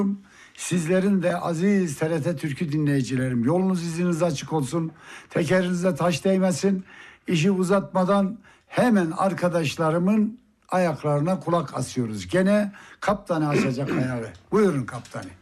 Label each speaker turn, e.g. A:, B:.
A: Sizlerin de aziz TRT Türkü dinleyicilerim, yolunuz iziniz açık olsun. Tekerinize taş değmesin. İşi uzatmadan hemen arkadaşlarımın ayaklarına kulak asıyoruz. Gene kaptanı açacak ayağı. Buyurun kaptanı.